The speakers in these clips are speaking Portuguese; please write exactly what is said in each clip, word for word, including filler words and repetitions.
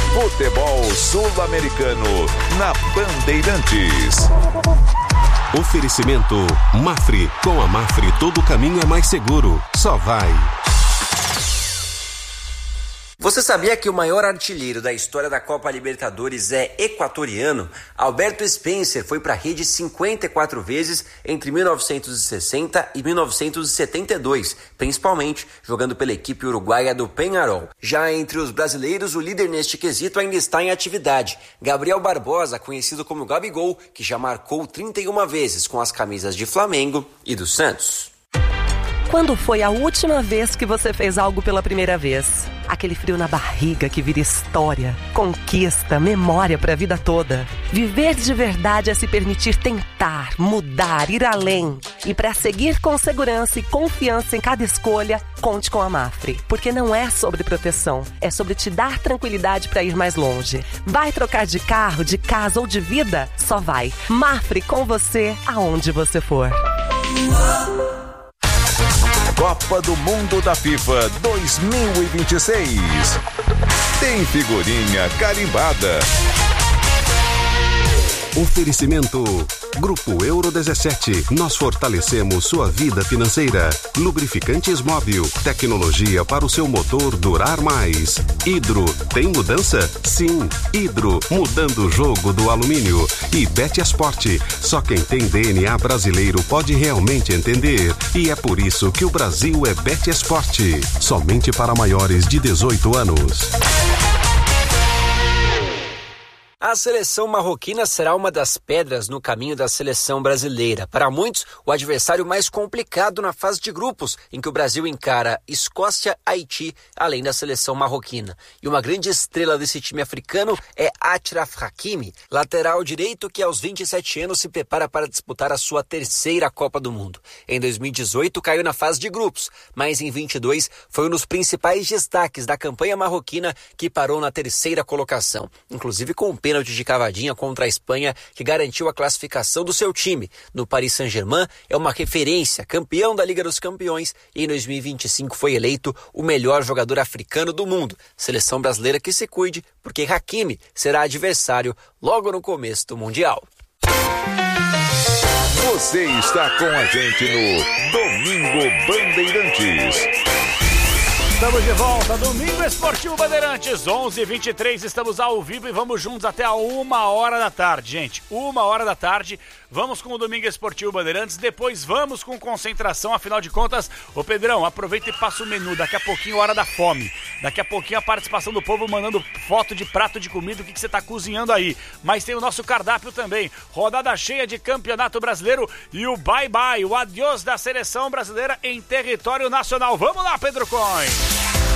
Futebol sul-americano na Bandeirantes. Oferecimento Mafre. Com a Mafre todo caminho é mais seguro. Só vai. Você sabia que o maior artilheiro da história da Copa Libertadores é equatoriano? Alberto Spencer foi para a rede cinquenta e quatro vezes entre mil novecentos e sessenta e mil novecentos e setenta e dois, principalmente jogando pela equipe uruguaia do Peñarol. Já entre os brasileiros, o líder neste quesito ainda está em atividade. Gabriel Barbosa, conhecido como Gabigol, que já marcou trinta e uma vezes com as camisas de Flamengo e do Santos. Quando foi a última vez que você fez algo pela primeira vez? Aquele frio na barriga que vira história, conquista, memória para a vida toda. Viver de verdade é se permitir tentar, mudar, ir além. E para seguir com segurança e confiança em cada escolha, conte com a Mafre. Porque não é sobre proteção, é sobre te dar tranquilidade para ir mais longe. Vai trocar de carro, de casa ou de vida? Só vai. Mafre com você, aonde você for. Copa do Mundo da FIFA dois mil e vinte e seis. Tem figurinha carimbada. Oferecimento Grupo Euro dezessete. Nós fortalecemos sua vida financeira. Lubrificantes Móbil. Tecnologia para o seu motor durar mais. Hidro. Tem mudança? Sim. Hidro. Mudando o jogo do alumínio. E Betesport. Só quem tem D N A brasileiro pode realmente entender. E é por isso que o Brasil é Betesport. Somente para maiores de dezoito anos. A seleção marroquina será uma das pedras no caminho da seleção brasileira. Para muitos, o adversário mais complicado na fase de grupos, em que o Brasil encara Escócia, Haiti, além da seleção marroquina. E uma grande estrela desse time africano é Achraf Hakimi, lateral direito que aos vinte e sete anos se prepara para disputar a sua terceira Copa do Mundo. Em dois mil e dezoito caiu na fase de grupos, mas em vinte e dois foi um dos principais destaques da campanha marroquina que parou na terceira colocação, inclusive com o pênalti de cavadinha contra a Espanha, que garantiu a classificação do seu time. No Paris Saint-Germain, é uma referência, campeão da Liga dos Campeões, e em dois mil e vinte e cinco foi eleito o melhor jogador africano do mundo. Seleção brasileira que se cuide, porque Hakimi será adversário logo no começo do Mundial. Você está com a gente no Domingo Bandeirantes. Estamos de volta, Domingo Esportivo Bandeirantes, onze e vinte e três, estamos ao vivo e vamos juntos até a uma hora da tarde, gente, uma hora da tarde, vamos com o Domingo Esportivo Bandeirantes, depois vamos com concentração, afinal de contas, ô Pedrão, aproveita e passa o menu, daqui a pouquinho hora da fome, daqui a pouquinho a participação do povo mandando foto de prato de comida, o que, que você tá cozinhando aí, mas tem o nosso cardápio também, rodada cheia de Campeonato Brasileiro e o bye-bye, o adiós da seleção brasileira em território nacional, vamos lá, Pedro Coin!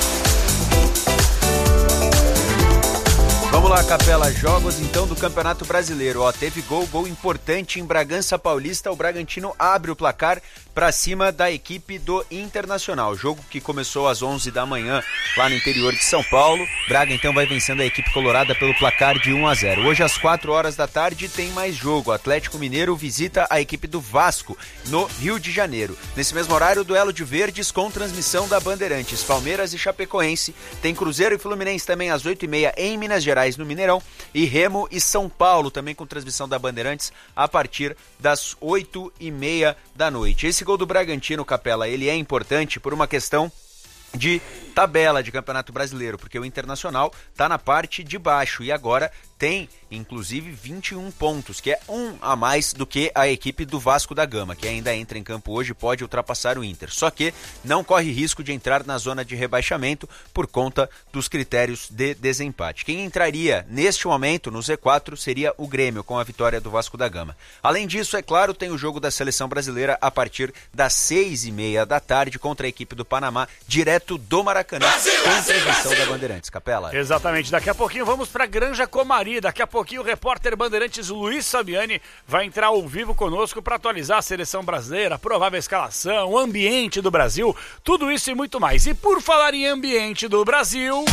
Vamos lá, Capela, jogos então do Campeonato Brasileiro. Ó, teve gol, gol importante em Bragança Paulista. O Bragantino abre o placar para cima da equipe do Internacional. Jogo que começou às onze da manhã lá no interior de São Paulo. Braga então vai vencendo a equipe colorada pelo placar de um a zero. Hoje às quatro horas da tarde tem mais jogo. O Atlético Mineiro visita a equipe do Vasco no Rio de Janeiro. Nesse mesmo horário, o duelo de verdes com transmissão da Bandeirantes. Palmeiras e Chapecoense. Tem Cruzeiro e Fluminense também às oito e meia em Minas Gerais, no Mineirão, e Remo e São Paulo também com transmissão da Bandeirantes a partir das oito e meia da noite. Esse gol do Bragantino, Capela, ele é importante por uma questão de tabela de Campeonato Brasileiro, porque o Internacional está na parte de baixo e agora tem, inclusive, vinte e um pontos, que é um a mais do que a equipe do Vasco da Gama, que ainda entra em campo hoje e pode ultrapassar o Inter. Só que não corre risco de entrar na zona de rebaixamento por conta dos critérios de desempate. Quem entraria neste momento no Z quatro seria o Grêmio, com a vitória do Vasco da Gama. Além disso, é claro, tem o jogo da Seleção Brasileira a partir das seis e meia da tarde contra a equipe do Panamá, direto do Maracanã, Brasil, com a transmissão da Bandeirantes. Capela. Exatamente, daqui a pouquinho vamos para Granja Comari. Daqui a pouquinho o repórter Bandeirantes Luiz Fabiani vai entrar ao vivo conosco para atualizar a seleção brasileira, a provável escalação, o ambiente do Brasil, tudo isso e muito mais. E por falar em ambiente do Brasil...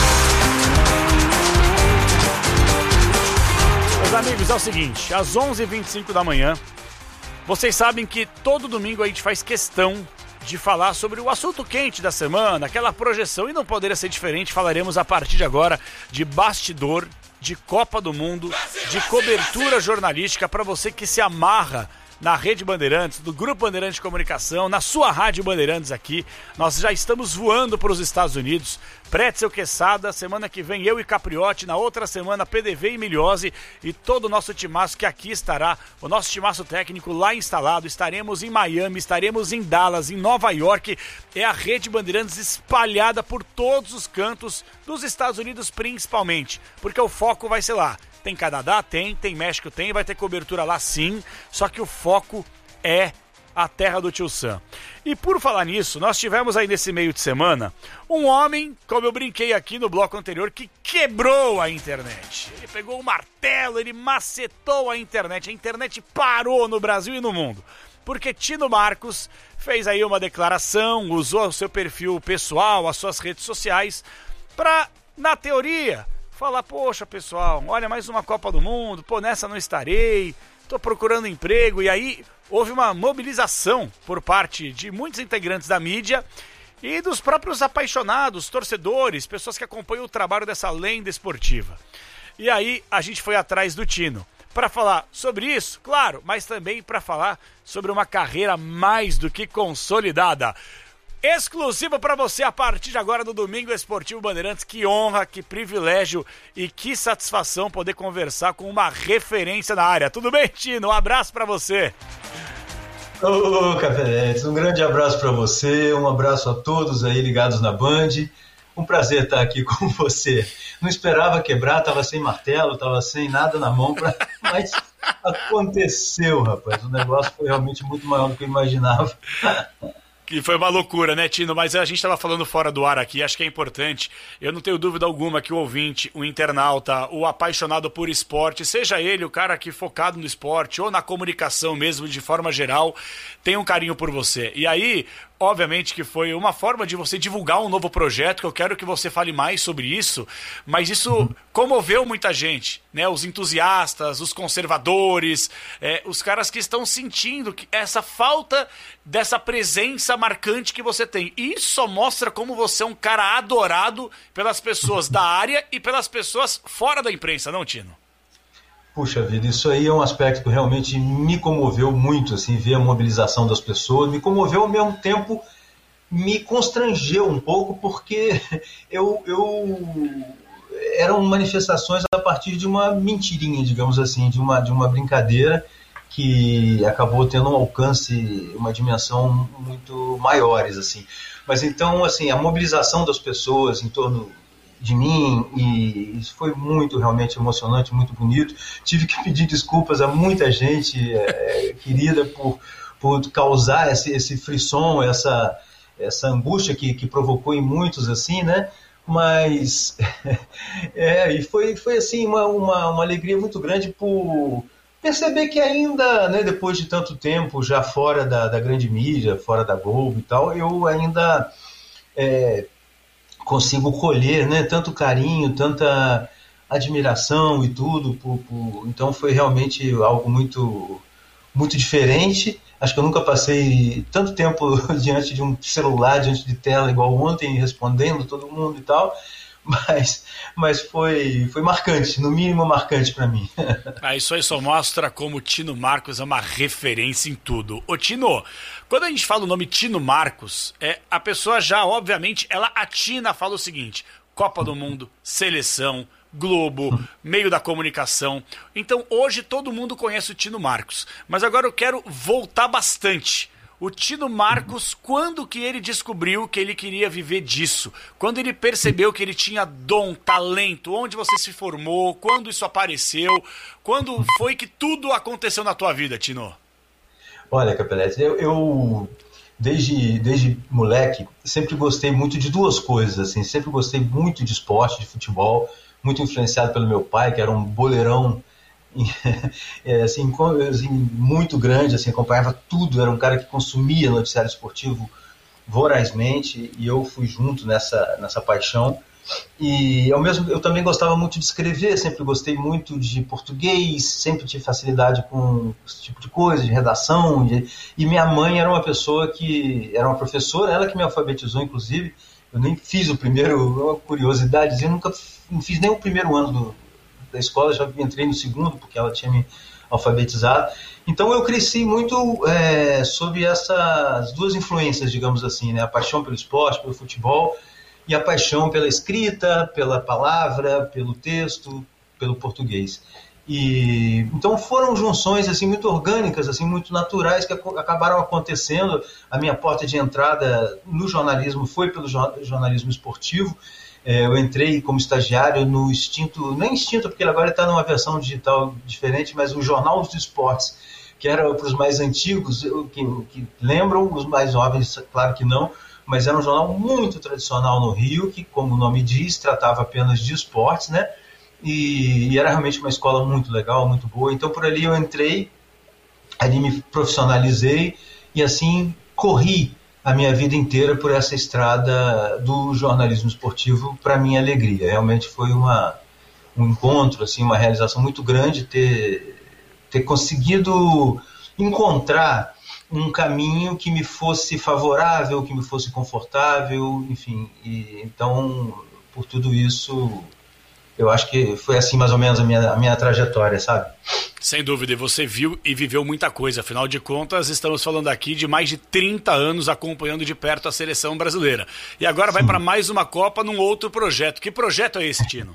Meus amigos, é o seguinte, às onze e vinte e cinco da manhã, vocês sabem que todo domingo a gente faz questão de falar sobre o assunto quente da semana, aquela projeção, e não poderia ser diferente, falaremos a partir de agora de bastidor, de Copa do Mundo, de cobertura jornalística para você que se amarra na Rede Bandeirantes, do Grupo Bandeirantes de Comunicação, na sua Rádio Bandeirantes aqui. Nós já estamos voando para os Estados Unidos. Pretzel Quesada, semana que vem eu e Capriotti, na outra semana P D V e Milhose e todo o nosso timaço que aqui estará, o nosso timaço técnico lá instalado. Estaremos em Miami, estaremos em Dallas, em Nova York. É a Rede Bandeirantes espalhada por todos os cantos dos Estados Unidos principalmente, porque o foco vai ser lá. Tem Canadá? Tem. Tem México? Tem. Vai ter cobertura lá sim. Só que o foco é a terra do Tio Sam. E por falar nisso, nós tivemos aí nesse meio de semana um homem, como eu brinquei aqui no bloco anterior, que quebrou a internet. Ele pegou o martelo, ele macetou a internet. A internet parou no Brasil e no mundo. Porque Tino Marcos fez aí uma declaração, usou o seu perfil pessoal, as suas redes sociais, para, na teoria, falar, poxa pessoal, olha, mais uma Copa do Mundo, pô, nessa não estarei, tô procurando emprego. E aí houve uma mobilização por parte de muitos integrantes da mídia e dos próprios apaixonados, torcedores, pessoas que acompanham o trabalho dessa lenda esportiva. E aí a gente foi atrás do Tino para falar sobre isso, claro, mas também para falar sobre uma carreira mais do que consolidada. Exclusivo para você a partir de agora do Domingo Esportivo Bandeirantes. Que honra, que privilégio e que satisfação poder conversar com uma referência na área. Tudo bem, Tino? Um abraço para você. Ô, Café, um grande abraço para você, um abraço a todos aí ligados na Band. Um prazer estar aqui com você. Não esperava quebrar, estava sem martelo, estava sem nada na mão, pra... mas aconteceu, rapaz. O negócio foi realmente muito maior do que eu imaginava. Que foi uma loucura, né, Tino? Mas a gente estava falando fora do ar aqui, acho que é importante. Eu não tenho dúvida alguma que o ouvinte, o internauta, o apaixonado por esporte, seja ele o cara que focado no esporte ou na comunicação mesmo, de forma geral, tem um carinho por você. E aí, obviamente que foi uma forma de você divulgar um novo projeto, que eu quero que você fale mais sobre isso, mas isso comoveu muita gente, né? Os entusiastas, os conservadores, é, os caras que estão sentindo que essa falta dessa presença marcante que você tem. E isso só mostra como você é um cara adorado pelas pessoas da área e pelas pessoas fora da imprensa, não, Tino? Puxa vida, isso aí é um aspecto que realmente me comoveu muito, assim, ver a mobilização das pessoas, me comoveu ao mesmo tempo, me constrangeu um pouco, porque eu, eu eram manifestações a partir de uma mentirinha, digamos assim, de uma, de uma brincadeira que acabou tendo um alcance, uma dimensão muito maiores, assim. Mas então, assim, a mobilização das pessoas em torno de mim, e isso foi muito realmente emocionante, muito bonito. Tive que pedir desculpas a muita gente é, querida por, por causar esse, esse frisson, essa, essa angústia que, que provocou em muitos, assim, né? Mas é, e foi, foi assim, uma, uma, uma alegria muito grande por perceber que ainda, né, depois de tanto tempo já fora da, da grande mídia, fora da Globo e tal, eu ainda é, consigo colher, né, tanto carinho, tanta admiração e tudo. Por, por... Então foi realmente algo muito, muito diferente. Acho que eu nunca passei tanto tempo diante de um celular, diante de tela, igual ontem, respondendo todo mundo e tal. Mas, mas foi, foi marcante, no mínimo marcante para mim. Ah, isso aí só mostra como o Tino Marcos é uma referência em tudo. Ô Tino, quando a gente fala o nome Tino Marcos, é, a pessoa já, obviamente, ela atina, fala o seguinte: Copa do Mundo, seleção, Globo, meio da comunicação. Então hoje todo mundo conhece o Tino Marcos. Mas agora eu quero voltar bastante. O Tino Marcos, quando que ele descobriu que ele queria viver disso? Quando ele percebeu que ele tinha dom, talento? Onde você se formou? Quando isso apareceu? Quando foi que tudo aconteceu na tua vida, Tino? Olha, Capelete, eu, eu desde, desde moleque sempre gostei muito de duas coisas, assim. Sempre gostei muito de esporte, de futebol, muito influenciado pelo meu pai, que era um boleirão É, assim, assim, muito grande, assim, acompanhava tudo, era um cara que consumia noticiário esportivo vorazmente, e eu fui junto nessa, nessa paixão. E ao mesmo eu também gostava muito de escrever, sempre gostei muito de português, sempre tive facilidade com esse tipo de coisa, de redação. De... E minha mãe era uma pessoa que era uma professora, ela que me alfabetizou, inclusive. Eu nem fiz o primeiro, uma curiosidade, eu nunca não fiz nem o primeiro ano do, da escola, já entrei no segundo, porque ela tinha me alfabetizado. Então eu cresci muito é, sob essas duas influências, digamos assim, né? A paixão pelo esporte, pelo futebol, e a paixão pela escrita, pela palavra, pelo texto, pelo português. E então foram junções assim muito orgânicas, assim muito naturais, que acabaram acontecendo. A minha porta de entrada no jornalismo foi pelo jornalismo esportivo. Eu entrei como estagiário no Extinto, nem Extinto, porque ele agora está numa versão digital diferente, mas o Jornal dos Esportes, que era para os mais antigos, que, que lembram, os mais jovens, claro que não, mas era um jornal muito tradicional no Rio, que, como o nome diz, tratava apenas de esportes, né? E, e era realmente uma escola muito legal, muito boa. Então, por ali eu entrei, ali me profissionalizei e assim corri a minha vida inteira por essa estrada do jornalismo esportivo, para minha alegria. Realmente foi uma, um encontro, assim, uma realização muito grande ter, ter conseguido encontrar um caminho que me fosse favorável, que me fosse confortável, enfim. E, então, por tudo isso, eu acho que foi assim mais ou menos a minha, a minha trajetória, sabe? Sem dúvida, e você viu e viveu muita coisa. Afinal de contas, estamos falando aqui de mais de trinta anos acompanhando de perto a seleção brasileira. E agora vai para mais uma Copa num outro projeto. Que projeto é esse, Tino?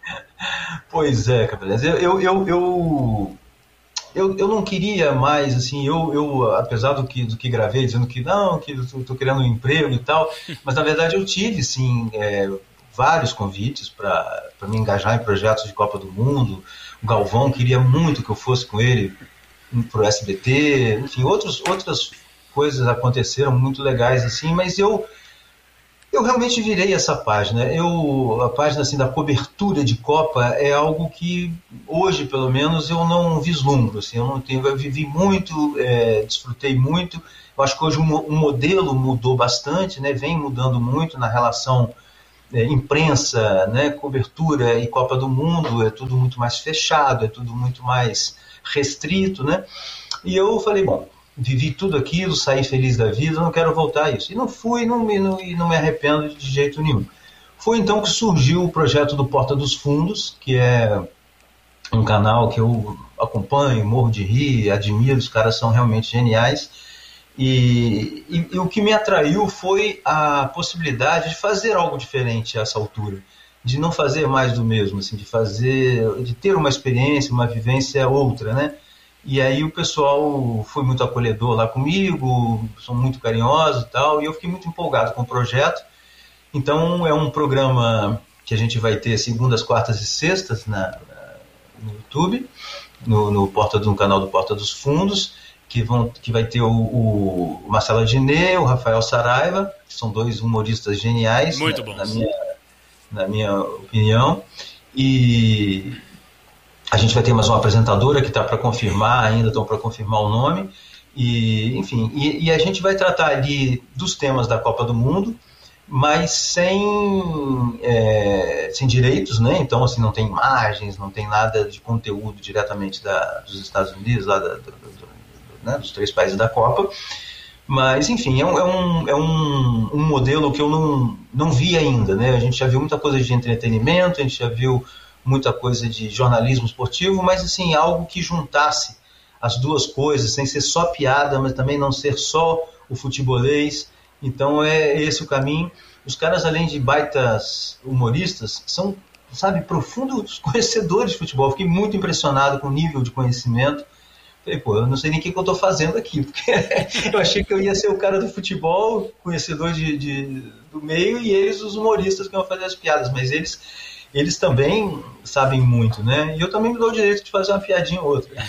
Pois é, Capelés. Eu, eu, eu, eu, eu, eu não queria mais, assim, eu, eu apesar do que, do que gravei, dizendo que não, que estou querendo um emprego e tal, mas na verdade eu tive, sim, é, vários convites para me engajar em projetos de Copa do Mundo. O Galvão queria muito que eu fosse com ele para o S B T, enfim, outros, outras coisas aconteceram muito legais assim, mas eu, eu realmente virei essa página. Eu, a página assim, da cobertura de Copa é algo que hoje, pelo menos, eu não vislumbro. Assim, eu, não tenho, eu vivi muito, é, desfrutei muito. Eu acho que hoje o, o modelo mudou bastante, né, vem mudando muito na relação É, imprensa, né, cobertura e Copa do Mundo, é tudo muito mais fechado, é tudo muito mais restrito, né? E eu falei, bom, vivi tudo aquilo, saí feliz da vida, não quero voltar a isso. E não fui não me, não, e não me arrependo de jeito nenhum. Foi então que surgiu o projeto do Porta dos Fundos, que é um canal que eu acompanho, morro de rir, admiro, os caras são realmente geniais. E, e, e o que me atraiu foi a possibilidade de fazer algo diferente a essa altura, de não fazer mais do mesmo, assim, de fazer, de ter uma experiência, uma vivência outra, né? E aí o pessoal foi muito acolhedor lá comigo, são muito carinhosos e tal, e eu fiquei muito empolgado com o projeto. Então é um programa que a gente vai ter segundas, quartas e sextas na, na, no YouTube, no, no, Porta, no canal do Porta dos Fundos. Que, vão, que vai ter o, o Marcelo Adnet, o Rafael Saraiva, que são dois humoristas geniais, muito na, bons. Na, minha, na minha opinião. E a gente vai ter mais uma apresentadora que está para confirmar, ainda estão para confirmar o nome. E, enfim, e, e a gente vai tratar ali dos temas da Copa do Mundo, mas sem, é, sem direitos, né? Então, assim, não tem imagens, não tem nada de conteúdo diretamente da, dos Estados Unidos, lá da, do, do, né, dos três países da Copa, mas enfim, é um, é um, é um, um modelo que eu não, não vi ainda, né? A gente já viu muita coisa de entretenimento, a gente já viu muita coisa de jornalismo esportivo, mas assim, algo que juntasse as duas coisas, sem ser só piada, mas também não ser só o futebolês. Então é esse o caminho. Os caras, além de baitas humoristas, são, sabe, profundos conhecedores de futebol. Fiquei muito impressionado com o nível de conhecimento. Falei, pô, eu não sei nem o que eu estou fazendo aqui, porque eu achei que eu ia ser o cara do futebol, conhecedor de, de, do meio, e eles os humoristas que iam fazer as piadas, mas eles, eles também sabem muito, né? E eu também me dou o direito de fazer uma piadinha ou outra.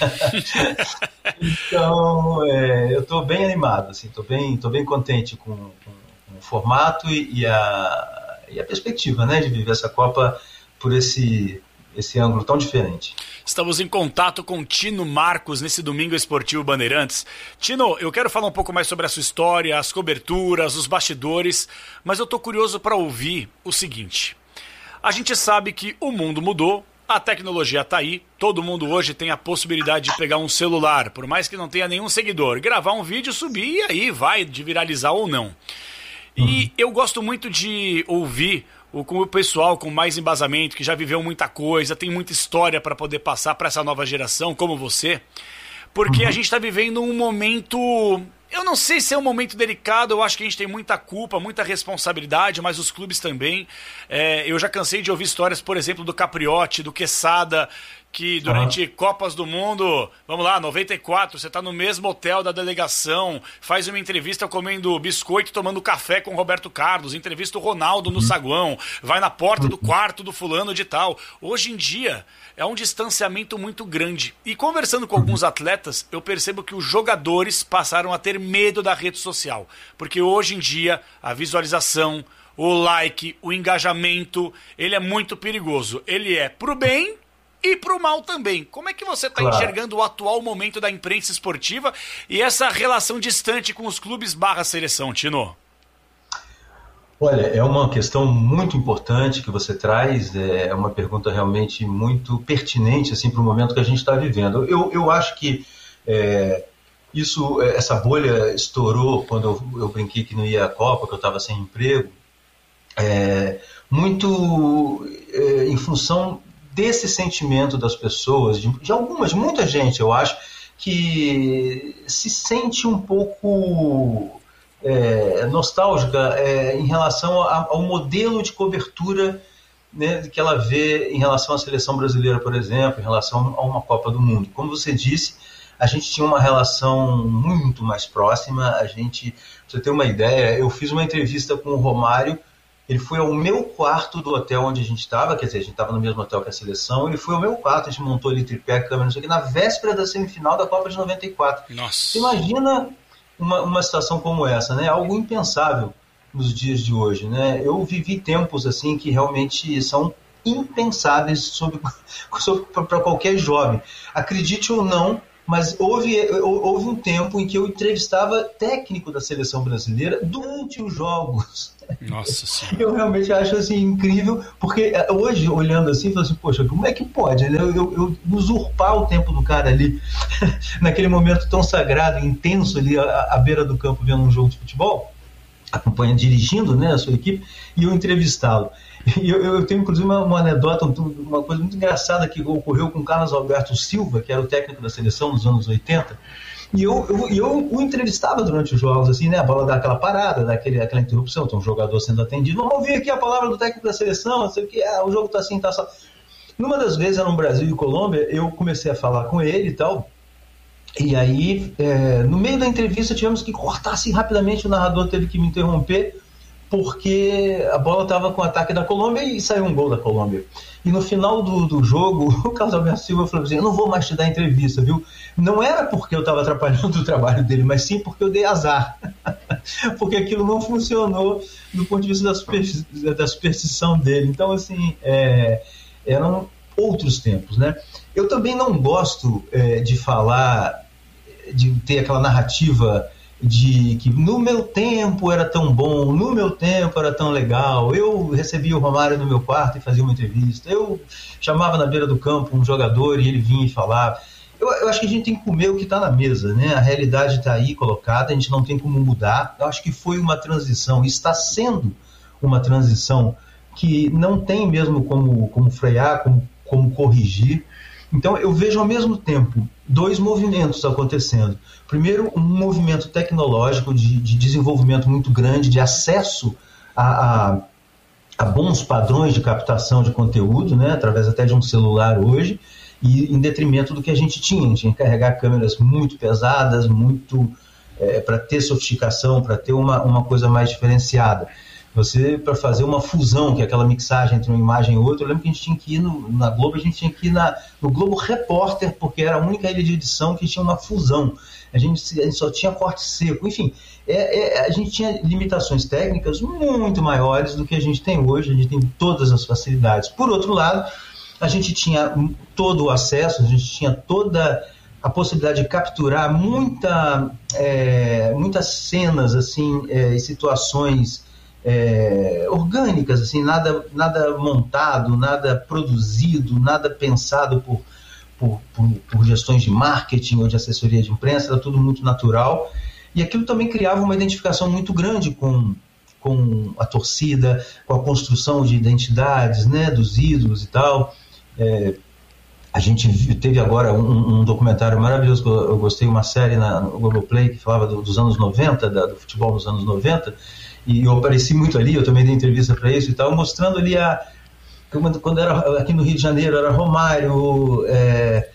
Então, é, eu estou bem animado, assim, estou bem, tô bem contente com, com, com o formato e, e, a, e a perspectiva, né, de viver essa Copa por esse, esse ângulo tão diferente. Estamos em contato com Tino Marcos nesse Domingo Esportivo Bandeirantes. Tino, eu quero falar um pouco mais sobre a sua história, as coberturas, os bastidores, mas eu estou curioso para ouvir o seguinte. A gente sabe que o mundo mudou, a tecnologia está aí, todo mundo hoje tem a possibilidade de pegar um celular, por mais que não tenha nenhum seguidor, gravar um vídeo, subir e aí vai de viralizar ou não. E eu gosto muito de ouvir o, com o pessoal com mais embasamento, que já viveu muita coisa, tem muita história para poder passar para essa nova geração, como você, porque a gente está vivendo um momento... Eu não sei se é um momento delicado, eu acho que a gente tem muita culpa, muita responsabilidade, mas os clubes também. É, eu já cansei de ouvir histórias, por exemplo, do Capriotti, do Quesada, que durante uhum. Copas do Mundo, vamos lá, noventa e quatro, você está no mesmo hotel da delegação, faz uma entrevista comendo biscoito, tomando café com o Roberto Carlos, entrevista o Ronaldo no saguão, vai na porta do quarto do fulano de tal. Hoje em dia é um distanciamento muito grande. E conversando com alguns atletas, eu percebo que os jogadores passaram a ter medo da rede social. Porque hoje em dia a visualização, o like, o engajamento, ele é muito perigoso. Ele é pro bem e pro mal também. Como é que você está claro. enxergando o atual momento da imprensa esportiva e essa relação distante com os clubes barra seleção, Tino? Olha, é uma questão muito importante que você traz, é uma pergunta realmente muito pertinente assim, para o momento que a gente está vivendo. Eu, eu acho que é, isso, essa bolha estourou quando eu, eu brinquei que não ia à Copa, que eu estava sem emprego, é, muito é, em função desse sentimento das pessoas, de, de algumas, de muita gente, eu acho, que se sente um pouco é, nostálgica é, em relação a, ao modelo de cobertura, né, que ela vê em relação à seleção brasileira, por exemplo, em relação a uma Copa do Mundo. Como você disse, a gente tinha uma relação muito mais próxima. A gente, pra você ter uma ideia, eu fiz uma entrevista com o Romário. Ele foi ao meu quarto do hotel onde a gente estava, quer dizer, a gente estava no mesmo hotel que a seleção, ele foi ao meu quarto, a gente montou ali tripé, câmera, não sei o que, na véspera da semifinal da Copa de noventa e quatro. Nossa. Você imagina uma, uma situação como essa, né? Algo impensável nos dias de hoje, né? Eu vivi tempos assim que realmente são impensáveis sobre, sobre, para qualquer jovem. Acredite ou não, mas houve, houve um tempo em que eu entrevistava técnico da seleção brasileira durante os jogos. Nossa Senhora. Eu realmente acho assim incrível, porque hoje, olhando assim, eu falo assim, poxa, como é que pode, né? eu, eu, eu usurpar o tempo do cara ali, naquele momento tão sagrado, intenso ali, à, à beira do campo, vendo um jogo de futebol, acompanhando, dirigindo, né, a sua equipe, e eu entrevistá-lo. E eu, eu tenho, inclusive, uma, uma anedota, uma coisa muito engraçada que ocorreu com o Carlos Alberto Silva, que era o técnico da seleção nos anos oitenta, e eu, eu, eu o entrevistava durante os jogos, assim, né, a bola dá aquela parada, dá aquele, aquela interrupção, tem um jogador sendo atendido, vamos ouvir aqui a palavra do técnico da seleção, não sei o que, ah, o jogo tá assim, tá só... Numa das vezes, era no Brasil e Colômbia, eu comecei a falar com ele e tal, e aí, é, no meio da entrevista, tivemos que cortar assim rapidamente, o narrador teve que me interromper, porque a bola estava com o ataque da Colômbia e saiu um gol da Colômbia. E no final do, do jogo, o Carlos Alberto Silva falou assim, eu não vou mais te dar entrevista, viu? Não era porque eu estava atrapalhando o trabalho dele, mas sim porque eu dei azar. Porque aquilo não funcionou do ponto de vista da, supersti- da superstição dele. Então, assim, é, eram outros tempos, né? Eu também não gosto é, de falar, de ter aquela narrativa de que no meu tempo era tão bom, no meu tempo era tão legal, eu recebia o Romário no meu quarto e fazia uma entrevista, eu chamava na beira do campo um jogador e ele vinha e falava. Eu, eu acho que a gente tem que comer o que está na mesa, né? A realidade está aí colocada, a gente não tem como mudar. Eu acho que foi uma transição, está sendo uma transição que não tem mesmo como, como frear, como, como corrigir. Então eu vejo ao mesmo tempo dois movimentos acontecendo. Primeiro, um movimento tecnológico de, de desenvolvimento muito grande, de acesso a, a, a bons padrões de captação de conteúdo, né, através até de um celular hoje, e em detrimento do que a gente tinha. A gente tinha que carregar câmeras muito pesadas, muito é, para ter sofisticação, para ter uma, uma coisa mais diferenciada. Você, para fazer uma fusão, que é aquela mixagem entre uma imagem e outra, eu lembro que a gente tinha que ir no, na Globo, a gente tinha que ir na, no Globo Repórter, porque era a única ilha de edição que tinha uma fusão. A gente, a gente só tinha corte seco, enfim, é, é, a gente tinha limitações técnicas muito maiores do que a gente tem hoje, a gente tem todas as facilidades. Por outro lado, a gente tinha todo o acesso, a gente tinha toda a possibilidade de capturar muita, é, muitas cenas assim, é, e situações é, orgânicas, assim, nada, nada montado, nada produzido, nada pensado por, por, por, por gestões de marketing ou de assessoria de imprensa, era tudo muito natural. E aquilo também criava uma identificação muito grande com, com a torcida, com a construção de identidades, né, dos ídolos e tal. É, a gente teve agora um, um documentário maravilhoso, que eu, eu gostei, uma série na, no Globoplay, que falava do, dos anos noventa, da, do futebol dos anos noventa, e eu apareci muito ali, eu também dei entrevista para isso e tal, mostrando ali a... Quando, quando era aqui no Rio de Janeiro, era Romário, é,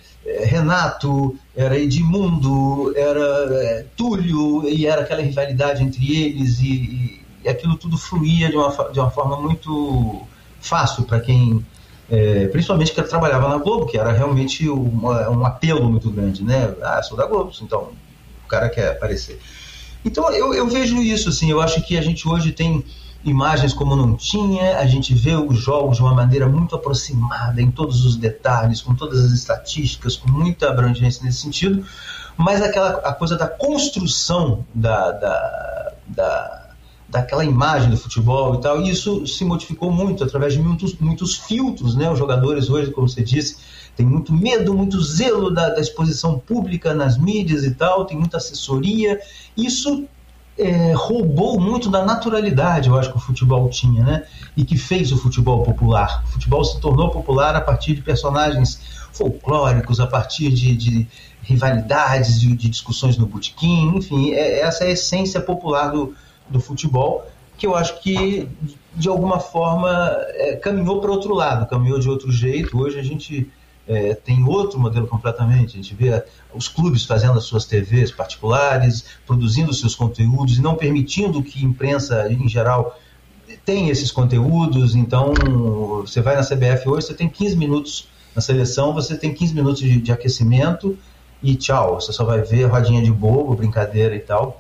Renato, era Edmundo, era é, Túlio, e era aquela rivalidade entre eles, e, e, e aquilo tudo fluía de uma, de uma forma muito fácil para quem, é, principalmente que trabalhava na Globo, que era realmente uma, um apelo muito grande, né? Ah, sou da Globo, então o cara quer aparecer. Então eu, eu vejo isso, assim, eu acho que a gente hoje tem imagens como não tinha, a gente vê os jogos de uma maneira muito aproximada, em todos os detalhes, com todas as estatísticas, com muita abrangência nesse sentido, mas aquela, a coisa da construção da, da, da, daquela imagem do futebol e tal, e isso se modificou muito através de muitos, muitos filtros, né? Os jogadores hoje, como você disse, tem muito medo, muito zelo da, da exposição pública nas mídias e tal, tem muita assessoria, isso É, roubou muito da naturalidade, eu acho, que o futebol tinha, né? E que fez o futebol popular. O futebol se tornou popular a partir de personagens folclóricos, a partir de, de rivalidades, de, de discussões no botequim, enfim, é, essa é a essência popular do, do futebol, que eu acho que, de alguma forma, é, caminhou para outro lado, caminhou de outro jeito. Hoje a gente É, tem outro modelo completamente, a gente vê os clubes fazendo as suas T Vs particulares, produzindo os seus conteúdos e não permitindo que a imprensa, em geral, tenha esses conteúdos. Então, você vai na C B F hoje, você tem quinze minutos na seleção, você tem quinze minutos de, de aquecimento e tchau, você só vai ver rodinha de bobo, brincadeira e tal.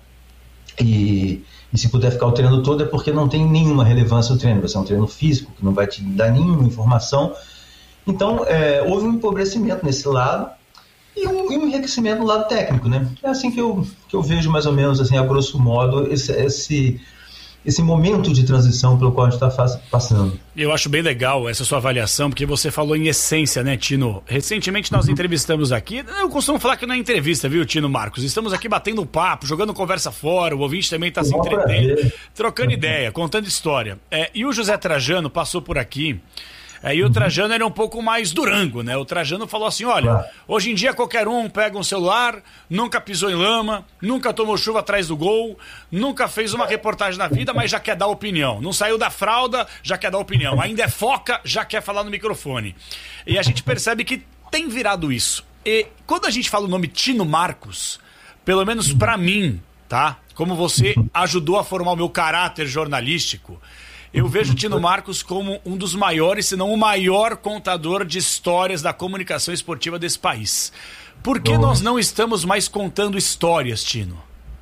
E, e se puder ficar o treino todo é porque não tem nenhuma relevância o treino, vai ser um treino físico que não vai te dar nenhuma informação. Então, é, houve um empobrecimento nesse lado e um, e um enriquecimento no lado técnico, né? É assim que eu, que eu vejo, mais ou menos, assim, a grosso modo, esse, esse, esse momento de transição pelo qual a gente está passando. Eu acho bem legal essa sua avaliação, porque você falou em essência, né, Tino? Recentemente nós entrevistamos aqui, eu costumo falar que não é entrevista, viu, Tino Marcos? Estamos aqui batendo papo, jogando conversa fora, o ouvinte também está se entretendo, trocando ideia, contando história. É, e o José Trajano passou por aqui. Aí o Trajano era um pouco mais durango, né? O Trajano falou assim, olha, hoje em dia qualquer um pega um celular, nunca pisou em lama, nunca tomou chuva atrás do gol, nunca fez uma reportagem na vida, mas já quer dar opinião. Não saiu da fralda, já quer dar opinião. Ainda é foca, já quer falar no microfone. E a gente percebe que tem virado isso. E quando a gente fala o nome Tino Marcos, pelo menos pra mim, tá? Como você ajudou a formar o meu caráter jornalístico, eu vejo o Tino Marcos como um dos maiores, se não o maior contador de histórias da comunicação esportiva desse país. Por que nós não estamos mais contando histórias, Tino?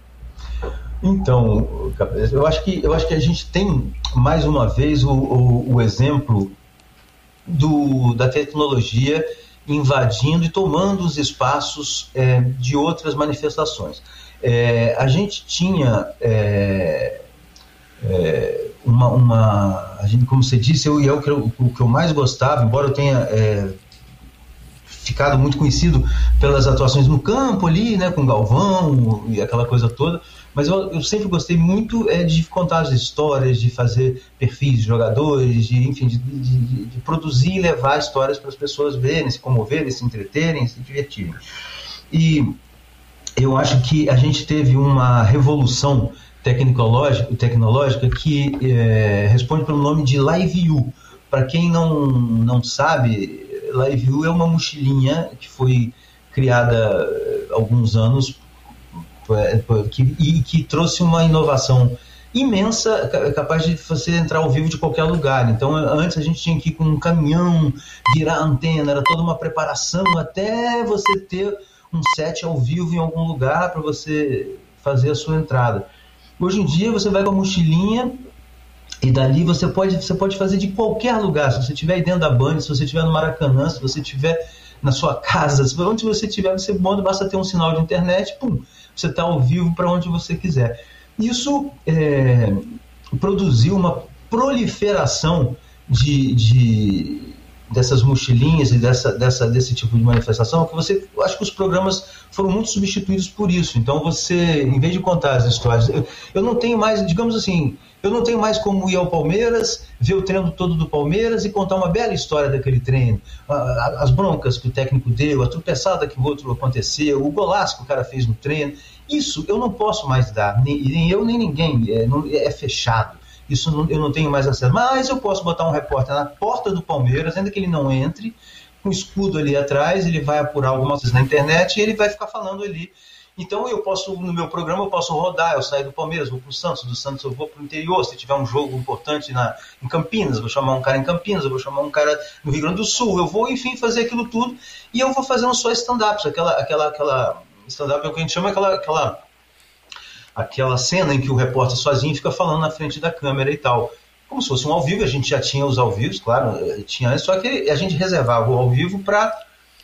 Então, eu acho que, eu acho que a gente tem, mais uma vez, o, o, o exemplo do, da tecnologia invadindo e tomando os espaços é, de outras manifestações. É, a gente tinha... É, é, Uma, uma, a gente, como você disse, eu, eu, eu, o que eu mais gostava, embora eu tenha é, ficado muito conhecido pelas atuações no campo ali, né, com Galvão e aquela coisa toda, mas eu, eu sempre gostei muito é, de contar as histórias, de fazer perfis de jogadores, de, enfim, de, de, de produzir e levar histórias para as pessoas verem, se comoverem, se entreterem, se divertirem. E eu acho que a gente teve uma revolução tecnológica, tecnológica que é, responde pelo nome de LiveU. Para quem não, não sabe, LiveU é uma mochilinha que foi criada há alguns anos é, que, e que trouxe uma inovação imensa, capaz de você entrar ao vivo de qualquer lugar. Então, antes a gente tinha que ir com um caminhão, virar a antena, era toda uma preparação até você ter um set ao vivo em algum lugar para você fazer a sua entrada. Hoje em dia você vai com a mochilinha e dali você pode, você pode fazer de qualquer lugar. Se você estiver aí dentro da Band, se você estiver no Maracanã, se você estiver na sua casa, onde você estiver, você basta ter um sinal de internet, pum, você está ao vivo para onde você quiser. Isso é, produziu uma proliferação de, de, dessas mochilinhas e dessa, dessa, desse tipo de manifestação, que você, eu acho que os programas foram muito substituídos por isso. Então você, em vez de contar as histórias, eu, eu não tenho mais, digamos assim, eu não tenho mais como ir ao Palmeiras, ver o treino todo do Palmeiras e contar uma bela história daquele treino, as broncas que o técnico deu, a tropeçada que o outro aconteceu, o golaço que o cara fez no treino. Isso eu não posso mais dar, nem, nem eu nem ninguém, é, não, é fechado. Isso não, eu não tenho mais acesso, mas eu posso botar um repórter na porta do Palmeiras, ainda que ele não entre, com um escudo ali atrás, ele vai apurar algumas coisas na internet e ele vai ficar falando ali. Então eu posso, no meu programa eu posso rodar, eu saio do Palmeiras, vou para o Santos, do Santos eu vou para o interior, se tiver um jogo importante na, em Campinas, eu vou chamar um cara em Campinas, eu vou chamar um cara no Rio Grande do Sul, eu vou, enfim, fazer aquilo tudo, e eu vou fazendo só stand-ups, aquela, aquela, aquela stand-up é o que a gente chama aquela, aquela, aquela cena em que o repórter sozinho fica falando na frente da câmera e tal. Como se fosse um ao vivo, a gente já tinha os ao vivos, claro, tinha, só que a gente reservava o ao vivo para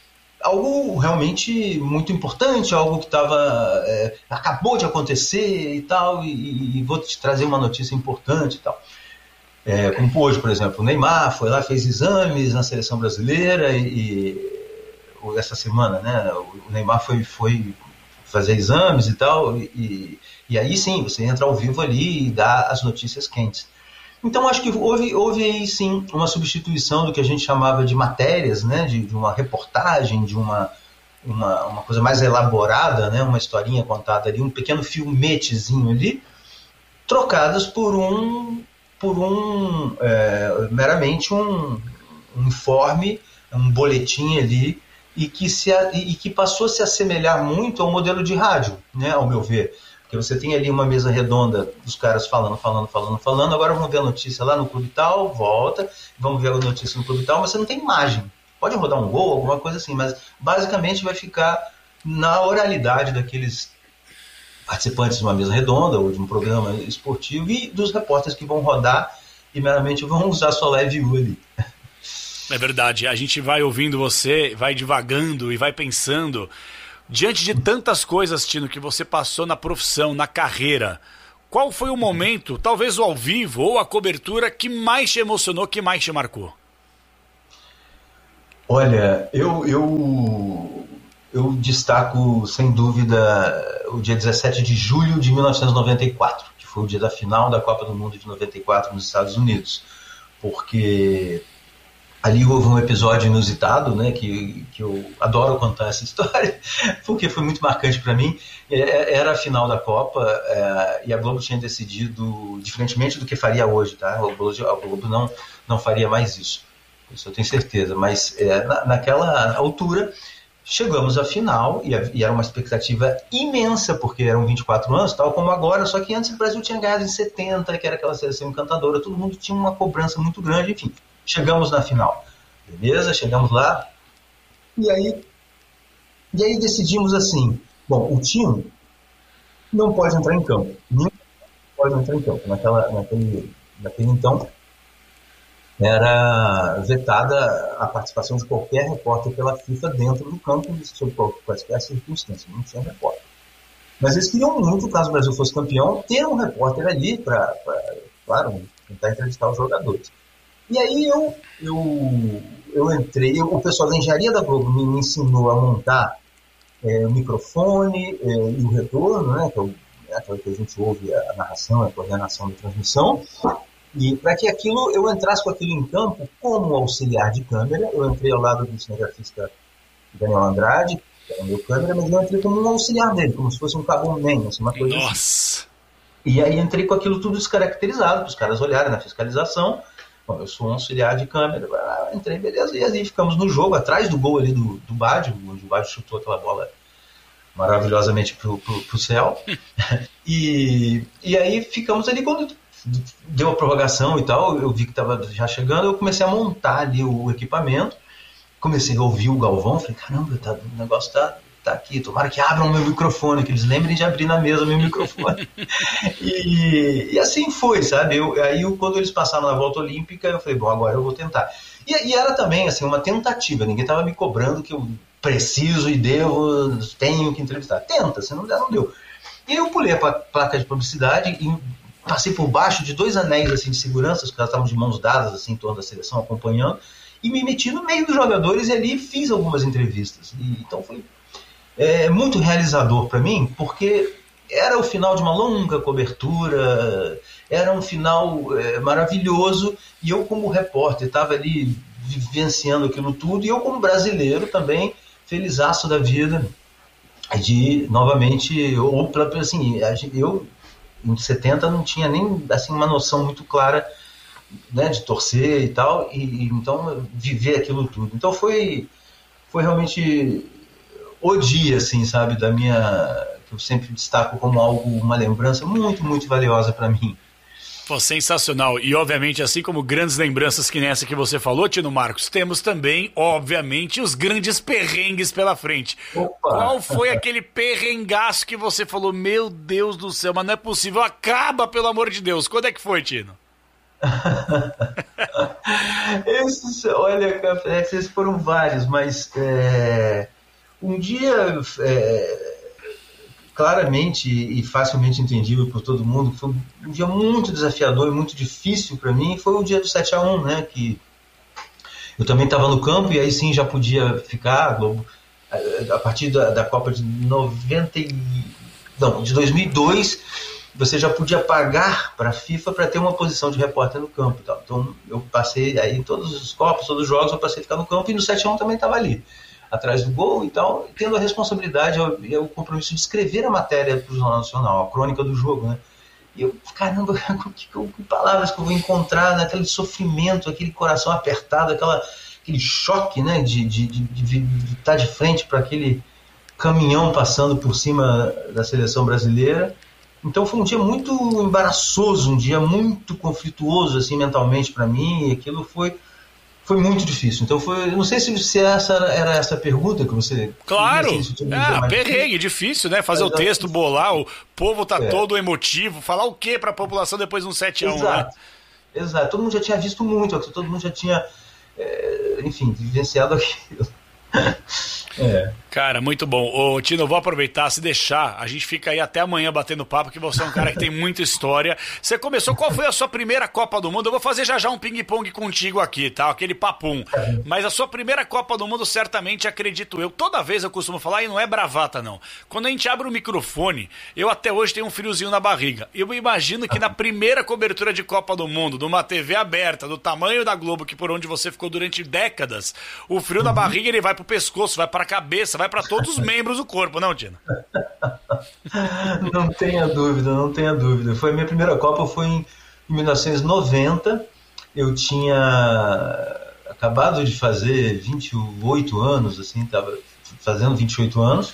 algo realmente muito importante, algo que estava é, acabou de acontecer e tal, e, e vou te trazer uma notícia importante e tal. É, como hoje, por exemplo, o Neymar foi lá, fez exames na seleção brasileira e, e essa semana, né, o Neymar foi, foi fazer exames e tal, e, e aí sim, você entra ao vivo ali e dá as notícias quentes. Então acho que houve, houve aí sim uma substituição do que a gente chamava de matérias, né, de, de uma reportagem, de uma, uma, uma coisa mais elaborada, né, uma historinha contada ali, um pequeno filmetezinho ali, trocadas por um, por um é, meramente um, um informe, um boletim ali, e que, se, e que passou a se assemelhar muito ao modelo de rádio, né, ao meu ver. Porque você tem ali uma mesa redonda, os caras falando, falando, falando, falando, agora vamos ver a notícia lá no clube tal, volta, vamos ver a notícia no clube tal, mas você não tem imagem. Pode rodar um gol, alguma coisa assim, mas basicamente vai ficar na oralidade daqueles participantes de uma mesa redonda ou de um programa esportivo e dos repórteres que vão rodar e meramente vão usar sua live view ali. É verdade, a gente vai ouvindo você, vai divagando e vai pensando. Diante de tantas coisas, Tino, que você passou na profissão, na carreira, qual foi o momento, talvez o ao vivo ou a cobertura, que mais te emocionou, que mais te marcou? Olha, eu, eu, eu destaco, sem dúvida, o dia dezessete de julho de mil novecentos e noventa e quatro, que foi o dia da final da Copa do Mundo de noventa e quatro nos Estados Unidos, porque ali houve um episódio inusitado, né, que, que eu adoro contar essa história, porque foi muito marcante para mim. Era a final da Copa é, e a Globo tinha decidido, diferentemente do que faria hoje, tá? A Globo, a Globo não, não faria mais isso, isso eu tenho certeza, mas é, na, naquela altura chegamos à final e, e era uma expectativa imensa, porque eram vinte e quatro anos, tal como agora, só que antes o Brasil tinha ganhado em setenta, que era aquela seleção encantadora, todo mundo tinha uma cobrança muito grande, enfim. Chegamos na final, beleza? Chegamos lá, e aí, e aí decidimos assim, bom, o time não pode entrar em campo, ninguém pode entrar em campo, naquela, naquele, naquele então, era vetada a participação de qualquer repórter pela FIFA dentro do campo, sob quaisquer circunstâncias, não tinha repórter. Mas eles queriam muito, caso o Brasil fosse campeão, ter um repórter ali para, claro, tentar entrevistar os jogadores. E aí eu, eu, eu entrei, eu, o pessoal da engenharia da Globo me, me ensinou a montar é, o microfone é, e o retorno, né, que é aquela que a gente ouve a narração, a coordenação da transmissão, e para que aquilo, eu entrasse com aquilo em campo como auxiliar de câmera. Eu entrei ao lado do cinegrafista Daniel Andrade, que era o meu câmera, mas eu entrei como um auxiliar dele, como se fosse um cabo-man, assim, uma coisa Nossa. Assim. E aí entrei com aquilo tudo descaracterizado, para os caras olharem na fiscalização. Bom, eu sou um auxiliar de câmera, ah, entrei, beleza, e aí ficamos no jogo, atrás do gol ali do, do Baggio, onde o Baggio chutou aquela bola maravilhosamente pro, pro, pro céu. e, e aí ficamos ali, quando deu a prorrogação e tal, eu vi que estava já chegando, eu comecei a montar ali o equipamento, comecei a ouvir o Galvão, falei, caramba, tá, o negócio tá, tá aqui, tomara que abram o meu microfone, que eles lembrem de abrir na mesa o meu microfone. e, e assim foi, sabe? Eu, aí eu, quando eles passaram na volta olímpica, eu falei, bom, agora eu vou tentar. E, e era também assim, uma tentativa, ninguém estava me cobrando que eu preciso e devo, tenho que entrevistar. Tenta, se não der, não deu. E eu pulei a placa de publicidade e passei por baixo de dois anéis assim, de segurança, os caras estavam de mãos dadas assim, em torno da seleção, acompanhando, e me meti no meio dos jogadores e ali fiz algumas entrevistas. E, então foi é, muito realizador para mim, porque era o final de uma longa cobertura, era um final é, maravilhoso, e eu como repórter estava ali vivenciando aquilo tudo, e eu como brasileiro também, felizaço da vida, de novamente, ou assim, eu em setenta não tinha nem assim, uma noção muito clara, né, de torcer e tal, e, e então viver aquilo tudo. Então foi, foi realmente o dia, assim, sabe, da minha, que eu sempre destaco como algo, uma lembrança muito, muito valiosa para mim. Pô, sensacional. E, obviamente, assim como grandes lembranças que nessa que você falou, Tino Marcos, temos também, obviamente, os grandes perrengues pela frente. Opa. Qual foi aquele perrengaço que você falou, meu Deus do céu, mas não é possível, acaba, pelo amor de Deus. Quando é que foi, Tino? esses, olha, esses foram vários, mas é, um dia... É, claramente e facilmente entendível por todo mundo, foi um dia muito desafiador e muito difícil para mim, foi o dia do sete a um, né, que eu também estava no campo e aí sim já podia ficar, Globo, a partir da, da Copa de noventa e, não, de dois mil e dois, você já podia pagar para a FIFA para ter uma posição de repórter no campo e tal. Então eu passei aí em todos os copos, todos os jogos, eu passei a ficar no campo e no sete a um também estava ali, atrás do gol e tal, tendo a responsabilidade e o compromisso de escrever a matéria para o Jornal Nacional, a crônica do jogo, né? E eu, caramba, que, que, que palavras que eu vou encontrar naquele sofrimento, aquele coração apertado, aquela, aquele choque, né, de, de, de, de, de estar de frente para aquele caminhão passando por cima da seleção brasileira. Então foi um dia muito embaraçoso, um dia muito conflituoso assim, mentalmente para mim, e aquilo foi... Foi muito difícil. Então foi. Eu não sei se, se essa era essa pergunta que você. Claro! É, perrengue, difícil, né? Fazer é, o texto, bolar, o povo tá é. todo emotivo, falar o quê pra população depois de um sete a um, Exato. Né? Exato. Todo mundo já tinha visto muito, todo mundo já tinha, é, enfim, vivenciado aquilo. É. Cara, muito bom. Ô, Tino, eu vou aproveitar, se deixar, a gente fica aí até amanhã batendo papo, que você é um cara que tem muita história. Você começou, qual foi a sua primeira Copa do Mundo? Eu vou fazer já já um ping-pong contigo aqui, tá? Aquele papum. Mas a sua primeira Copa do Mundo, certamente, acredito eu, toda vez eu costumo falar, e não é bravata, não. Quando a gente abre o microfone, eu até hoje tenho um friozinho na barriga. Eu imagino que na primeira cobertura de Copa do Mundo, numa T V aberta, do tamanho da Globo, que por onde você ficou durante décadas, o frio na barriga, ele vai pro pescoço, vai pra cabeça, vai pra todos os membros do corpo, não, Tino? Não tenha dúvida, não tenha dúvida. Foi a minha primeira Copa, foi em mil novecentos e noventa. Eu tinha acabado de fazer vinte e oito anos, assim, estava fazendo vinte e oito anos.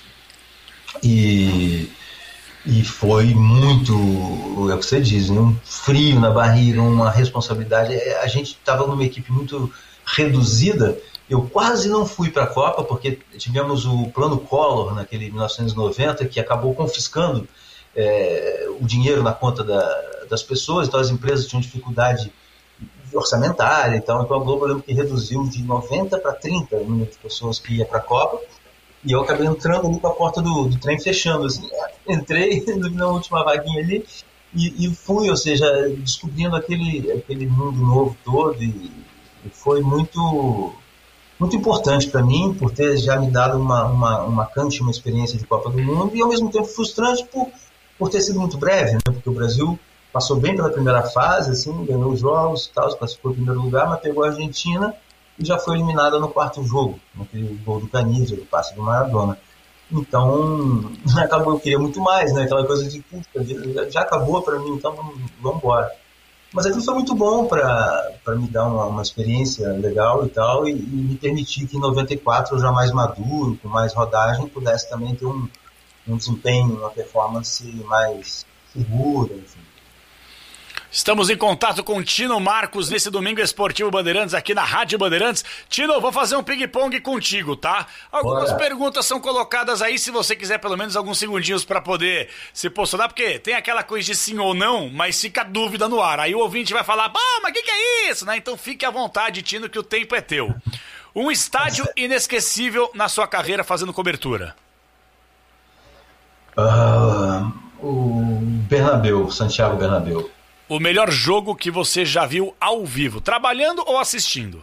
E, e foi muito, é o que você diz, né? Um frio na barriga, uma responsabilidade. A gente estava numa equipe muito reduzida. Eu quase não fui para a Copa, porque tivemos o plano Collor naquele mil novecentos e noventa, que acabou confiscando é, o dinheiro na conta da, das pessoas, então as empresas tinham dificuldade orçamentária e tal, então a Globo, eu lembro que reduziu de noventa para trinta o número de pessoas que ia para a Copa, e eu acabei entrando ali com a porta do, do trem fechando, assim, entrei na última vaguinha ali e, e fui, ou seja, descobrindo aquele, aquele mundo novo todo, e, e foi muito... muito importante para mim, por ter já me dado uma, uma, uma cancha, uma experiência de Copa do Mundo, e ao mesmo tempo frustrante por, por ter sido muito breve, né? Porque o Brasil passou bem pela primeira fase, assim, ganhou os jogos e tal, se classificou em primeiro lugar, mas pegou a Argentina e já foi eliminada no quarto jogo, naquele gol do Canizia, do passe do Maradona. Então, acabou, eu queria muito mais, né? Aquela coisa de, já, já acabou para mim, então vamos, vamos embora. Mas aquilo foi muito bom para me dar uma, uma experiência legal e tal, e, e me permitir que em noventa e quatro, eu já mais maduro, com mais rodagem, pudesse também ter um, um desempenho, uma performance mais segura, enfim. Estamos em contato com o Tino Marcos nesse Domingo Esportivo Bandeirantes, aqui na Rádio Bandeirantes. Tino, vou fazer um ping-pong contigo, tá? Algumas Bora. perguntas são colocadas aí, se você quiser pelo menos alguns segundinhos para poder se posicionar, porque tem aquela coisa de sim ou não, mas fica dúvida no ar. Aí o ouvinte vai falar, pô, mas o que, que é isso? Né? Então fique à vontade, Tino, que o tempo é teu. Um estádio inesquecível na sua carreira fazendo cobertura? Uh, o Bernabéu, Santiago Bernabéu. O melhor jogo que você já viu ao vivo, trabalhando ou assistindo?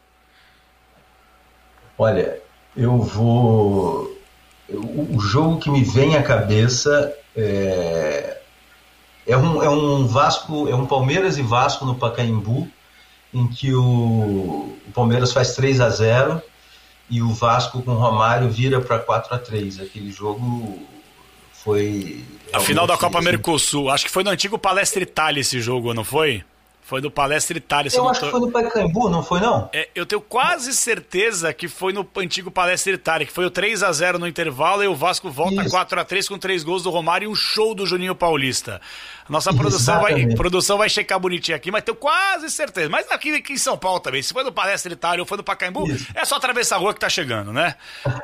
Olha, eu vou... O jogo que me vem à cabeça é, é, um, é um Vasco, é um Palmeiras e Vasco no Pacaembu, em que o, o Palmeiras faz três a zero e o Vasco com o Romário vira para quatro a três. Aquele jogo foi... A final da Copa assim, Mercosul, acho que foi no antigo Palestra Itália esse jogo, não foi? Foi do Palestra Itália. Eu acho tô... que foi no Pacaembu, não foi não? É, eu tenho quase certeza que foi no antigo Palestra Itália, que foi o três a zero no intervalo e o Vasco volta quatro a três com três gols do Romário e um show do Juninho Paulista. Nossa produção vai, produção vai checar bonitinho aqui, mas tenho quase certeza. Mas aqui, aqui em São Paulo também, se foi no Palestra Itália ou foi no Pacaembu, Isso. é só atravessar a rua que tá chegando, né?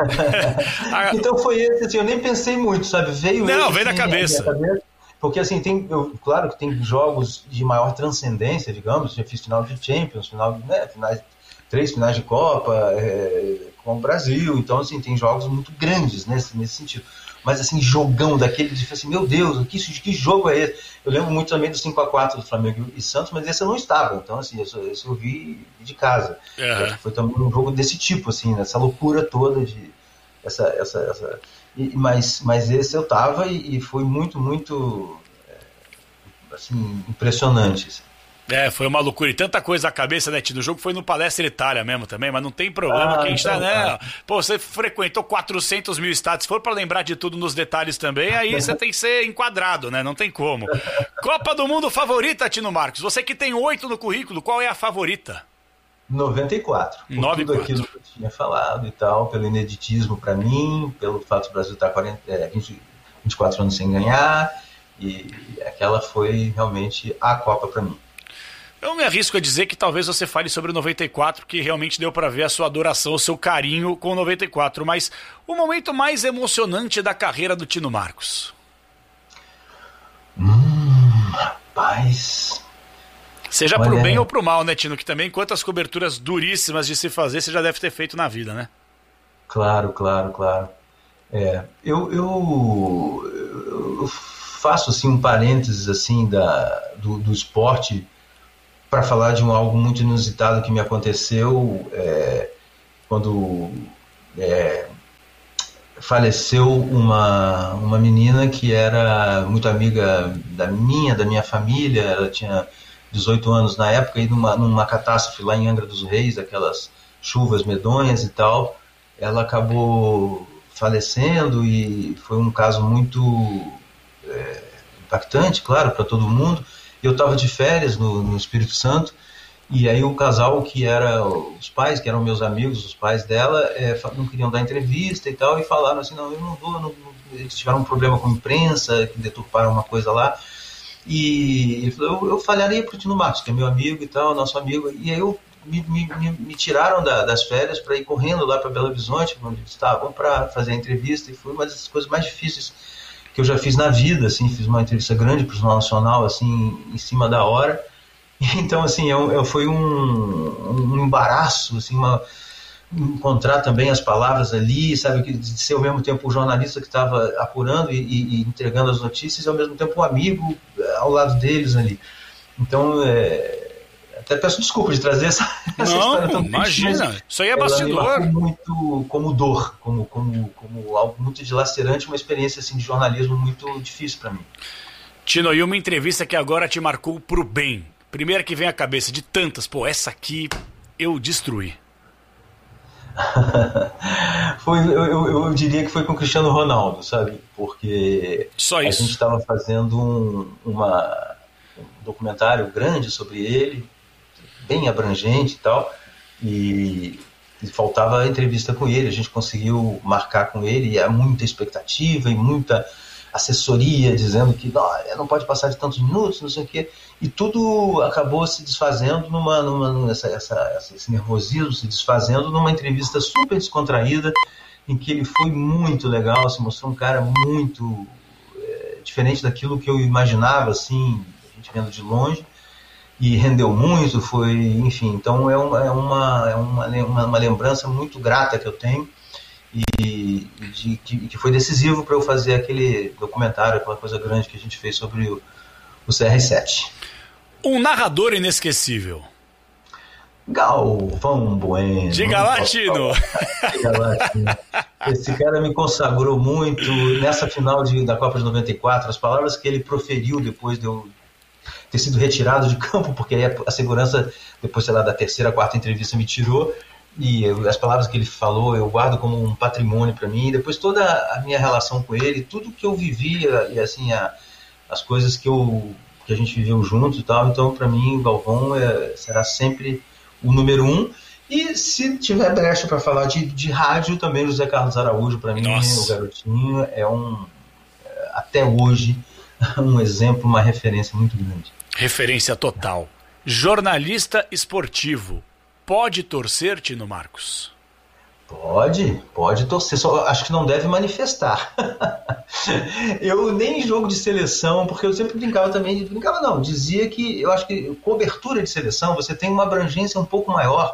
Então foi esse, assim, eu nem pensei muito, sabe? Veio Não, veio da cabeça. Porque, assim, tem, eu, claro que tem jogos de maior transcendência, digamos, já fiz final de Champions, final de, né, finais, três finais de Copa, é, com o Brasil, então, assim, tem jogos muito grandes nesse, nesse sentido. Mas, assim, jogão daquele, de assim, meu Deus, que, que jogo é esse? Eu lembro muito também do cinco a quatro do Flamengo e Santos, mas esse eu não estava, então, assim, esse, esse eu vi de casa. Uhum. Foi também um jogo desse tipo, assim, nessa loucura toda de... essa... essa, essa E, mas, mas esse eu tava e, e foi muito, muito assim, impressionante. Assim. É, foi uma loucura. E tanta coisa na cabeça, né, Tino? O jogo foi no Palestra Itália mesmo também, mas não tem problema ah, que a gente então, tá, né? Ah. Pô, você frequentou quatrocentos mil estádios, se for pra lembrar de tudo nos detalhes também, aí você tem que ser enquadrado, né? Não tem como. Copa do Mundo favorita, Tino Marcos? Você que tem oito no currículo, qual é a favorita? noventa e quatro. Por noventa e quatro. Tudo aquilo que eu tinha falado e tal, pelo ineditismo para mim, pelo fato do Brasil estar quarenta, é, vinte, vinte e quatro anos sem ganhar, e aquela foi realmente a Copa para mim. Eu me arrisco a dizer que talvez você fale sobre o noventa e quatro, que realmente deu para ver a sua adoração, o seu carinho com o noventa e quatro, mas o momento mais emocionante da carreira do Tino Marcos? Hum, rapaz... Seja Olha, pro bem ou pro mal, né, Tino? Que também, quantas coberturas duríssimas de se fazer, você já deve ter feito na vida, né? Claro, claro, claro. É, eu, eu, eu faço, assim, um parênteses, assim, da, do, do esporte para falar de um algo muito inusitado que me aconteceu é, quando é, faleceu uma, uma menina que era muito amiga da minha, da minha família. Ela tinha dezoito anos na época, e numa, numa catástrofe lá em Angra dos Reis, aquelas chuvas medonhas e tal, ela acabou falecendo e foi um caso muito é, impactante, claro, para todo mundo. Eu estava de férias no, no Espírito Santo, e aí o casal que era, os pais, que eram meus amigos, os pais dela, é, não queriam dar entrevista e tal, e falaram assim, não, eu não dou, não, eles tiveram um problema com a imprensa, que deturparam uma coisa lá. E ele falou, eu, eu falharia pro Tino Marcos, que é meu amigo e tal, nosso amigo. E aí eu, me, me, me tiraram da, das férias para ir correndo lá para Belo Horizonte, onde eles estavam, para fazer a entrevista. E foi uma das coisas mais difíceis que eu já fiz na vida, assim. Fiz uma entrevista grande para o Jornal Nacional, assim, em cima da hora. Então, assim, eu, eu, foi um, um embaraço, assim, uma... encontrar também as palavras ali, sabe, de ser ao mesmo tempo o jornalista que estava apurando e, e, e entregando as notícias e ao mesmo tempo um amigo ao lado deles ali. Então, é, até peço desculpa de trazer essa, essa Não, história tão imagina, triste, isso aí é bastidor. Muito como dor, como, como, como algo muito dilacerante, uma experiência assim, de jornalismo muito difícil para mim. Tino, e uma entrevista que agora te marcou pro bem? Primeira que vem à cabeça, de tantas, pô, essa aqui eu destruí. foi, eu, eu, eu diria que foi com o Cristiano Ronaldo, sabe? Porque Só isso. A gente estava fazendo um, uma, um documentário grande sobre ele, bem abrangente e tal, e, e faltava a entrevista com ele. A gente conseguiu marcar com ele, e há muita expectativa e muita assessoria dizendo que não, não pode passar de tantos minutos, não sei o quê. E tudo acabou se desfazendo numa, numa essa, essa, esse nervosismo se desfazendo numa entrevista super descontraída, em que ele foi muito legal, se mostrou um cara muito é, diferente daquilo que eu imaginava, assim, a gente vendo de longe, e rendeu muito, foi, enfim, então é uma, é uma, é uma, uma, uma lembrança muito grata que eu tenho, e de, que, que foi decisivo para eu fazer aquele documentário, aquela coisa grande que a gente fez sobre o, o C R sete. Um narrador inesquecível. Galvão Bueno. Diga lá, Tino. Diga lá, Tino. Esse cara me consagrou muito nessa final de, da Copa de noventa e quatro. As palavras que ele proferiu depois de eu ter sido retirado de campo, porque aí a, a segurança, depois, sei lá, da terceira, quarta entrevista me tirou. E eu, as palavras que ele falou eu guardo como um patrimônio para mim. E depois toda a minha relação com ele, tudo que eu vivia e assim a, as coisas que eu que a gente viveu junto e tal. Então, para mim, o Galvão é, será sempre o número um. E se tiver brecha para falar de, de rádio, também o José Carlos Araújo, para mim, Nossa. o garotinho, é um, até hoje, um exemplo, uma referência muito grande. Referência total. Jornalista esportivo. Pode torcer, Tino Marcos? Pode, pode torcer, só acho que não deve manifestar. Eu nem em jogo de seleção, porque eu sempre brincava também, brincava não, dizia que eu acho que cobertura de seleção, você tem uma abrangência um pouco maior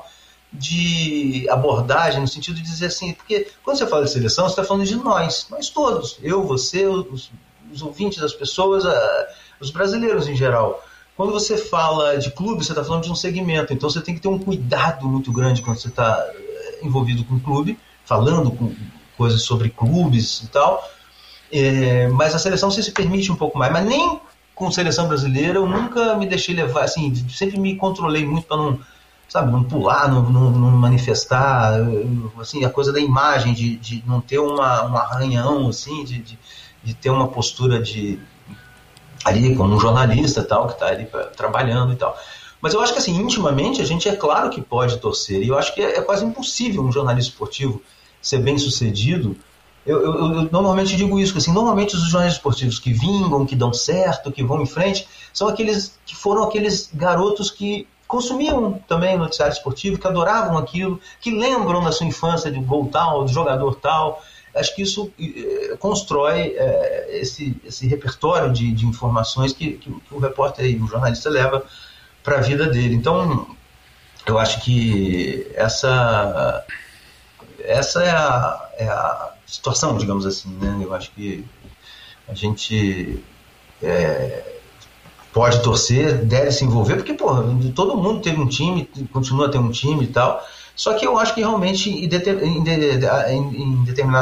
de abordagem, no sentido de dizer assim, porque quando você fala de seleção, você está falando de nós, nós todos, eu, você, os, os ouvintes, as pessoas, a, os brasileiros em geral. Quando você fala de clube, você está falando de um segmento, então você tem que ter um cuidado muito grande quando você está envolvido com o clube, falando com coisas sobre clubes e tal, é, mas a seleção você se permite um pouco mais, mas nem com seleção brasileira eu nunca me deixei levar, assim, sempre me controlei muito para não, sabe, não pular, não, não, não manifestar, assim, a coisa da imagem, de, de não ter uma, um arranhão, assim, de, de, de ter uma postura de ali como um jornalista tal, que está ali pra, trabalhando e tal. Mas eu acho que, assim, intimamente, a gente é claro que pode torcer. E eu acho que é, é quase impossível um jornalista esportivo ser bem sucedido. Eu, eu, eu normalmente digo isso, que assim, normalmente os jornalistas esportivos que vingam, que dão certo, que vão em frente, são aqueles que foram aqueles garotos que consumiam também noticiário esportivo, que adoravam aquilo, que lembram da sua infância de gol tal, de jogador tal. Acho que isso eh, constrói eh, esse, esse repertório de, de informações que, que, que o repórter e o jornalista leva para a vida dele. Então, eu acho que essa, essa é, a, é a situação, digamos assim, né? Eu acho que a gente é, pode torcer, deve se envolver, porque pô, todo mundo teve um time, continua a ter um time e tal, só que eu acho que realmente em, deter, em, de, em, em determinadas